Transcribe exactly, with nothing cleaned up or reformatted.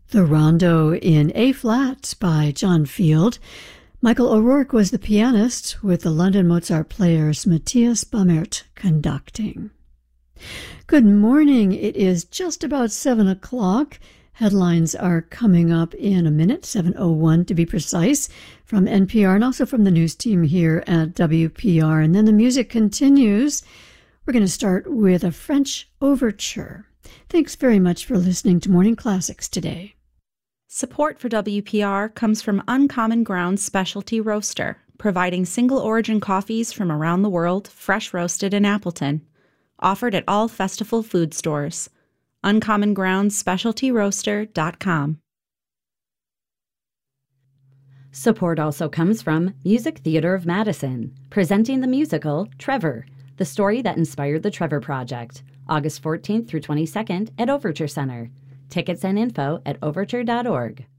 The Rondo in A-flat by John Field. Michael O'Rourke was the pianist, with the London Mozart Players Matthias Baumert conducting. Good morning. It is just about seven o'clock. Headlines are coming up in a minute, seven oh one to be precise, from N P R and also from the news team here at W P R. And then the music continues. We're going to start with a French overture. Thanks very much for listening to Morning Classics today. Support for W P R comes from Uncommon Grounds Specialty Roaster, providing single-origin coffees from around the world, fresh roasted in Appleton. Offered at all Festival food stores. uncommon grounds specialty roaster dot com. Support also comes from Music Theater of Madison, presenting the musical Trevor, the story that inspired the Trevor Project, August fourteenth through twenty-second at Overture Center. Tickets and info at overture dot org.